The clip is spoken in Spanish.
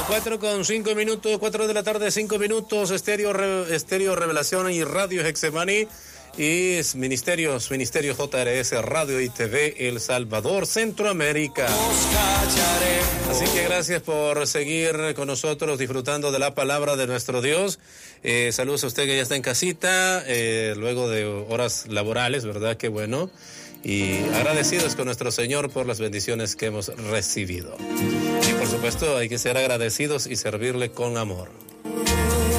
4:05, 4 de la tarde, 5 minutos, Estéreo Revelación y Radio Hexemani y Ministerios JRS, Radio y TV El Salvador, Centroamérica. Así que gracias por seguir con nosotros disfrutando de la palabra de nuestro Dios. Saludos a usted que ya está en casita, luego de horas laborales, ¿verdad? Qué bueno. Y agradecidos con nuestro Señor por las bendiciones que hemos recibido. Y por supuesto hay que ser agradecidos y servirle con amor.